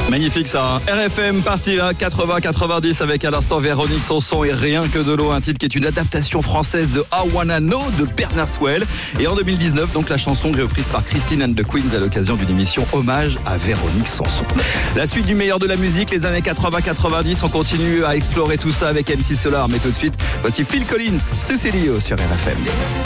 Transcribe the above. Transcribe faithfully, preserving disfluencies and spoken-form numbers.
Magnifique ça, R F M partie quatre-vingts quatre-vingt-dix avec à l'instant Véronique Sanson et Rien que de l'eau, un titre qui est une adaptation française de I Wanna Know de Bernard Swell. Et en deux mille dix-neuf, donc la chanson reprise par Christine and the Queens à l'occasion d'une émission hommage à Véronique Sanson. La suite du meilleur de la musique, les années quatre-vingts quatre-vingt-dix, on continue à explorer tout ça avec M C Solar, mais tout de suite, voici Phil Collins, Cecilio sur R F M.